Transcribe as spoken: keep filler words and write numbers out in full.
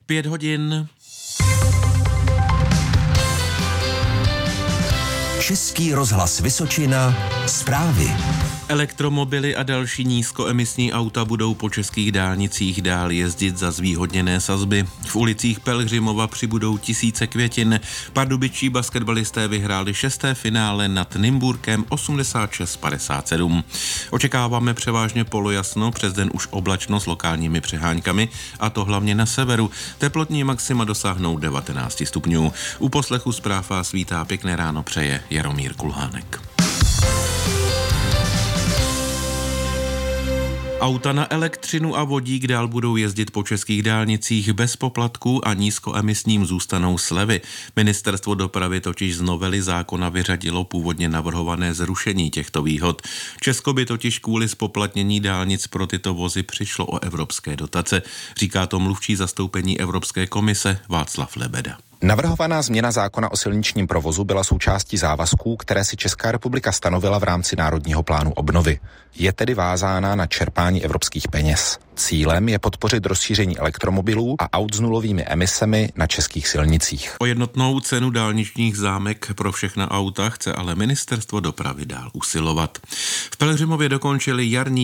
Pět hodin. Český rozhlas Vysočina, zprávy. Elektromobily a další nízkoemisní auta budou po českých dálnicích dál jezdit za zvýhodněné sazby. V ulicích Pelhřimova přibudou tisíce květin. Pardubičtí basketbalisté vyhráli šesté finále nad Nymburkem osmdesát šest padesát sedm. Očekáváme převážně polojasno, přes den už oblačno s lokálními přeháňkami, a to hlavně na severu. Teplotní maxima dosáhnou devatenáct stupňů. U poslechu zpráv vás vítá pěkné ráno přeje Jaromír Kulhánek. Auta na elektřinu a vodík dál budou jezdit po českých dálnicích bez poplatků a nízkoemisním zůstanou slevy. Ministerstvo dopravy totiž z novely zákona vyřadilo původně navrhované zrušení těchto výhod. Česko by totiž kvůli zpoplatnění dálnic pro tyto vozy přišlo o evropské dotace, říká to mluvčí zastoupení Evropské komise Václav Lebeda. Navrhovaná změna zákona o silničním provozu byla součástí závazků, které si Česká republika stanovila v rámci Národního plánu obnovy. Je tedy vázána na čerpání evropských peněz. Cílem je podpořit rozšíření elektromobilů a aut s nulovými emisemi na českých silnicích. O jednotnou cenu dálničních zámek pro všechna auta chce ale Ministerstvo dopravy dál usilovat. V Pelhřimově dokončili jarní